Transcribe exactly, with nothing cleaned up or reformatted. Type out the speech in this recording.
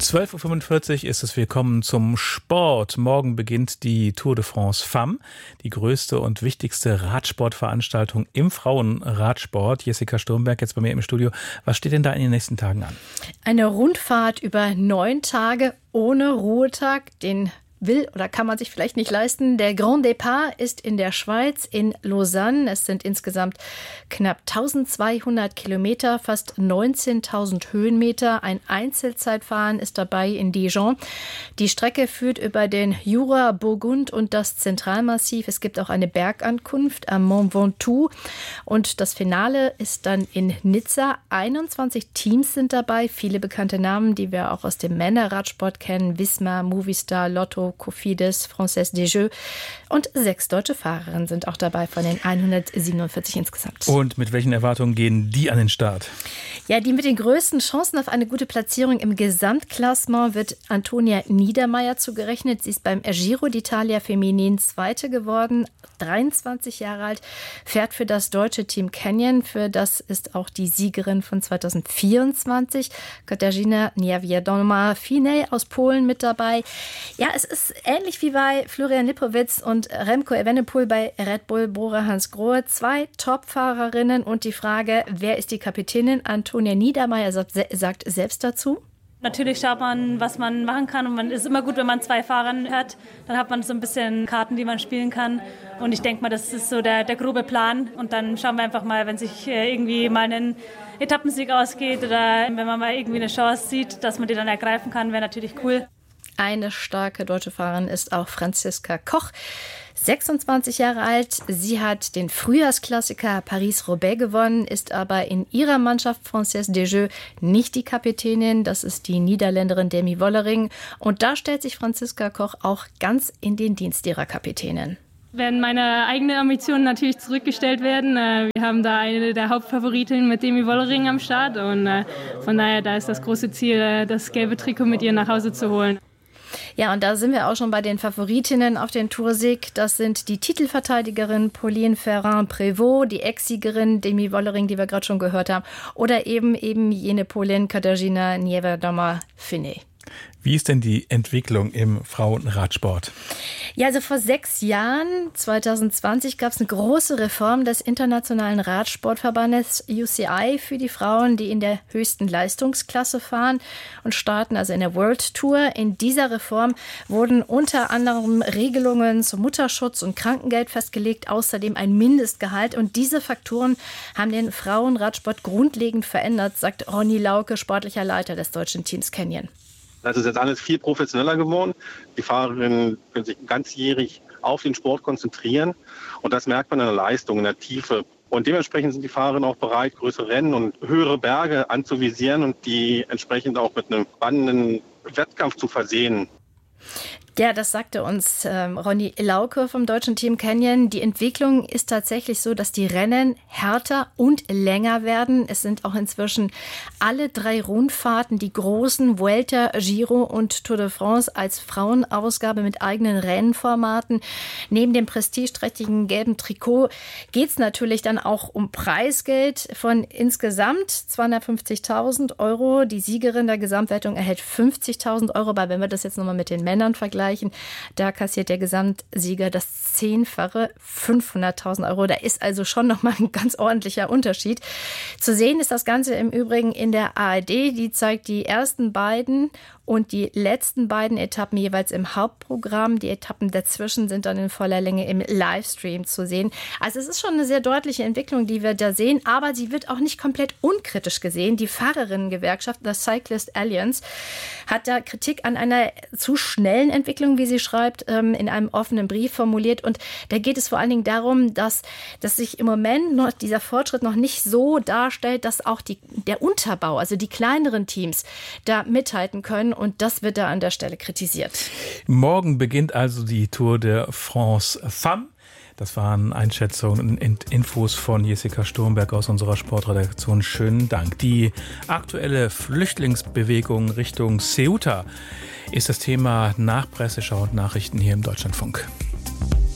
zwölf Uhr fünfundvierzig ist es. Willkommen zum Sport. Morgen beginnt die Tour de France Femmes, die größte und wichtigste Radsportveranstaltung im Frauenradsport. Jessica Sturmberg jetzt bei mir im Studio. Was steht denn da in den nächsten Tagen an? Eine Rundfahrt über neun Tage ohne Ruhetag, den will oder kann man sich vielleicht nicht leisten. Der Grand Départ ist in der Schweiz, in Lausanne. Es sind insgesamt knapp eintausendzweihundert Kilometer, fast neunzehntausend Höhenmeter. Ein Einzelzeitfahren ist dabei in Dijon. Die Strecke führt über den Jura, Burgund und das Zentralmassiv. Es gibt auch eine Bergankunft am Mont Ventoux. Und das Finale ist dann in Nizza. einundzwanzig Teams sind dabei, viele bekannte Namen, die wir auch aus dem Männerradsport kennen. Visma, Movistar, Lotto, Cofidis, Française des Jeux und sechs deutsche Fahrerinnen sind auch dabei von den hundertsiebenundvierzig insgesamt. Und mit welchen Erwartungen gehen die an den Start? Ja, die mit den größten Chancen auf eine gute Platzierung im Gesamtklassement wird Antonia Niedermaier zugerechnet. Sie ist beim Giro d'Italia Feminin Zweite geworden, dreiundzwanzig Jahre alt, fährt für das deutsche Team Canyon. Für das ist auch die Siegerin von zweitausendvierundzwanzig, Katarzyna Niewiadoma-Finej aus Polen mit dabei. Ja, es ist ähnlich wie bei Florian Lipowitz und Remco Evenepoel bei Red Bull Bora Hansgrohe. Zwei Top-Fahrerinnen und die Frage, wer ist die Kapitänin? Antonia Niedermaier sagt selbst dazu: Natürlich schaut man, was man machen kann, und man ist immer gut, wenn man zwei Fahrer hat. Dann hat man so ein bisschen Karten, die man spielen kann. Und ich denke mal, das ist so der, der grobe Plan. Und dann schauen wir einfach mal, wenn sich irgendwie mal einen Etappensieg ausgeht oder wenn man mal irgendwie eine Chance sieht, dass man die dann ergreifen kann, wäre natürlich cool. Eine starke deutsche Fahrerin ist auch Franziska Koch, sechsundzwanzig Jahre alt. Sie hat den Frühjahrsklassiker Paris-Roubaix gewonnen, ist aber in ihrer Mannschaft Française des Jeux nicht die Kapitänin. Das ist die Niederländerin Demi Wollering. Und da stellt sich Franziska Koch auch ganz in den Dienst ihrer Kapitänin. Werden meine eigenen Ambitionen natürlich zurückgestellt werden. Wir haben da eine der Hauptfavoritinnen mit Demi Wollering am Start. Und von daher, da ist das große Ziel, das gelbe Trikot mit ihr nach Hause zu holen. Ja, und da sind wir auch schon bei den Favoritinnen auf den Toursieg. Das sind die Titelverteidigerin Pauline Ferrand-Prévot, die Ex-Siegerin Demi Wollering, die wir gerade schon gehört haben, oder eben eben jene Polin Katarzyna Niewiadoma-Finej. Wie ist denn die Entwicklung im Frauenradsport? Ja, also vor sechs Jahren, zwanzig zwanzig, gab es eine große Reform des Internationalen Radsportverbandes U C I für die Frauen, die in der höchsten Leistungsklasse fahren und starten, also in der World Tour. In dieser Reform wurden unter anderem Regelungen zum Mutterschutz und Krankengeld festgelegt, außerdem ein Mindestgehalt. Und diese Faktoren haben den Frauenradsport grundlegend verändert, sagt Ronny Lauke, sportlicher Leiter des deutschen Teams Canyon. Das ist jetzt alles viel professioneller geworden. Die Fahrerinnen können sich ganzjährig auf den Sport konzentrieren. Und das merkt man in der Leistung, in der Tiefe. Und dementsprechend sind die Fahrerinnen auch bereit, größere Rennen und höhere Berge anzuvisieren und die entsprechend auch mit einem spannenden Wettkampf zu versehen. Ja, das sagte uns ähm, Ronny Lauke vom deutschen Team Canyon. Die Entwicklung ist tatsächlich so, dass die Rennen härter und länger werden. Es sind auch inzwischen alle drei Rundfahrten, die großen Vuelta, Giro und Tour de France, als Frauenausgabe mit eigenen Rennformaten. Neben dem prestigeträchtigen gelben Trikot geht es natürlich dann auch um Preisgeld von insgesamt zweihundertfünfzigtausend Euro. Die Siegerin der Gesamtwertung erhält fünfzigtausend Euro. Aber wenn wir das jetzt nochmal mit den Männern vergleichen, da kassiert der Gesamtsieger das Zehnfache, fünfhunderttausend Euro. Da ist also schon nochmal ein ganz ordentlicher Unterschied. Zu sehen ist das Ganze im Übrigen in der A R D. Die zeigt die ersten beiden und die letzten beiden Etappen jeweils im Hauptprogramm. Die Etappen dazwischen sind dann in voller Länge im Livestream zu sehen. Also es ist schon eine sehr deutliche Entwicklung, die wir da sehen, aber sie wird auch nicht komplett unkritisch gesehen. Die Fahrerinnengewerkschaft, The Cyclist Alliance, hat da Kritik an einer zu schnellen Entwicklung, wie sie schreibt, in einem offenen Brief formuliert. Und da geht es vor allen Dingen darum, dass, dass sich im Moment noch dieser Fortschritt noch nicht so darstellt, dass auch die, der Unterbau, also die kleineren Teams, da mithalten können. Und das wird da an der Stelle kritisiert. Morgen beginnt also die Tour de France Femmes. Das waren Einschätzungen und Infos von Jessica Sturmberg aus unserer Sportredaktion. Schönen Dank. Die aktuelle Flüchtlingsbewegung Richtung Ceuta ist das Thema nach Presseschau und Nachrichten hier im Deutschlandfunk.